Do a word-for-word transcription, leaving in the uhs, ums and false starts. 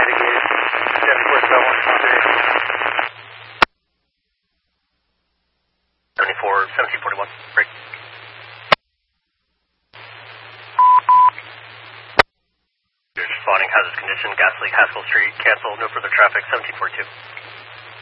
mitigate. seventy-four seven one three. seventy-four, seventeen forty-one, break. You're responding hazardous condition, gas leak, Haskell Street, cancel, no further traffic, seventeen forty-two.